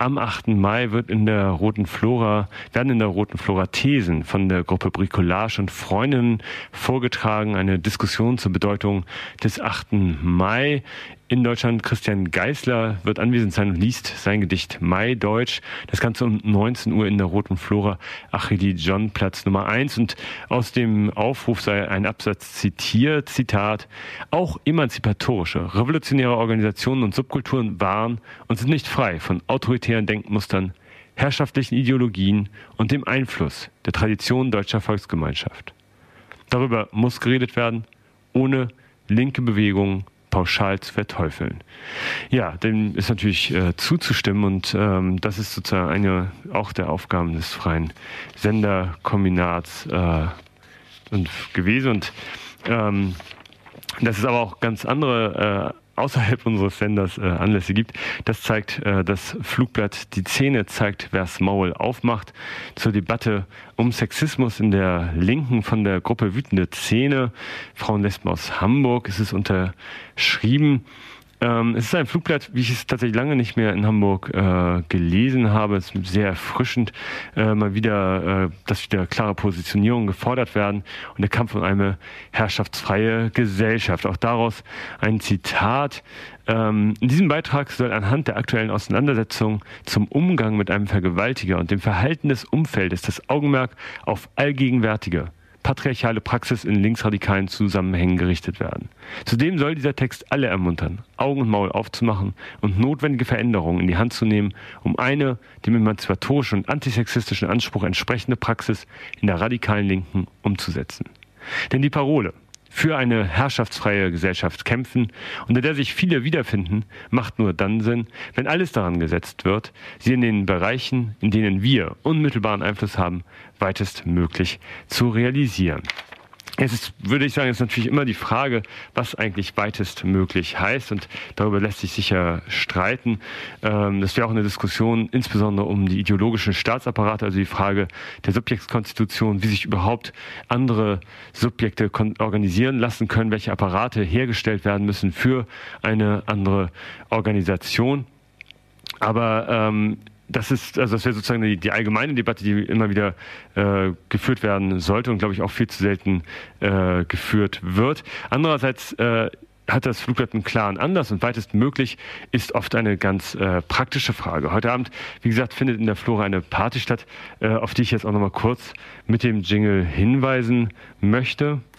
am 8. Mai werden in der Roten Flora Thesen von der Gruppe Bricolage und Freundinnen vorgetragen. Eine Diskussion zur Bedeutung des 8. Mai. In Deutschland Christian Geisler wird anwesend sein und liest sein Gedicht Maideutsch. Das Ganze um 19 Uhr in der Roten Flora, Achilles-John-Platz Nummer 1. Und aus dem Aufruf sei ein Absatz zitiert, Zitat: Auch emanzipatorische, revolutionäre Organisationen und Subkulturen waren und sind nicht frei von autoritären Denkmustern, herrschaftlichen Ideologien und dem Einfluss der Tradition deutscher Volksgemeinschaft. Darüber muss geredet werden, ohne linke Bewegungen pauschal zu verteufeln. Ja, dem ist natürlich zuzustimmen und das ist sozusagen auch der Aufgaben des freien Senderkombinats gewesen. Und dass es aber auch ganz andere außerhalb unseres Senders Anlässe gibt. Das zeigt das Flugblatt Die Szene, zeigt, wer's Maul aufmacht, zur Debatte um Sexismus in der Linken von der Gruppe Wütende Szene, Frauenlesben aus Hamburg. Es ist unterschrieben. Es ist ein Flugblatt, wie ich es tatsächlich lange nicht mehr in Hamburg gelesen habe. Es ist sehr erfrischend, mal wieder, dass wieder klare Positionierungen gefordert werden und der Kampf um eine herrschaftsfreie Gesellschaft. Auch daraus ein Zitat. In diesem Beitrag soll anhand der aktuellen Auseinandersetzung zum Umgang mit einem Vergewaltiger und dem Verhalten des Umfeldes das Augenmerk auf allgegenwärtige patriarchale Praxis in linksradikalen Zusammenhängen gerichtet werden. Zudem soll dieser Text alle ermuntern, Augen und Maul aufzumachen und notwendige Veränderungen in die Hand zu nehmen, um eine dem emanzipatorischen und antisexistischen Anspruch entsprechende Praxis in der radikalen Linken umzusetzen. Denn die Parole für eine herrschaftsfreie Gesellschaft kämpfen, unter der sich viele wiederfinden, macht nur dann Sinn, wenn alles daran gesetzt wird, sie in den Bereichen, in denen wir unmittelbaren Einfluss haben, weitestmöglich zu realisieren. Es ist, würde ich sagen, ist natürlich immer die Frage, was eigentlich weitestmöglich heißt, und darüber lässt sich sicher streiten. Das wäre auch eine Diskussion, insbesondere um die ideologischen Staatsapparate, also die Frage der Subjektskonstitution, wie sich überhaupt andere Subjekte organisieren lassen können, welche Apparate hergestellt werden müssen für eine Organisation. Aber das wäre sozusagen die allgemeine Debatte, die immer wieder geführt werden sollte und, glaube ich, auch viel zu selten geführt wird. Andererseits hat das Flugblatt einen klaren Anlass und weitestmöglich ist oft eine ganz praktische Frage. Heute Abend, wie gesagt, findet in der Flora eine Party statt, auf die ich jetzt auch noch mal kurz mit dem Jingle hinweisen möchte.